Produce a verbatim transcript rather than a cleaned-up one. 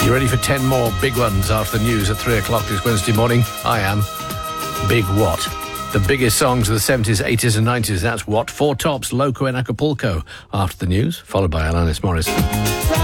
You ready for ten more big ones after the news at three o'clock this Wednesday morning? I am. Big what? The biggest songs of the seventies, eighties and nineties. That's what? Four Tops, Loco in Acapulco after the news, followed by Alanis Morris.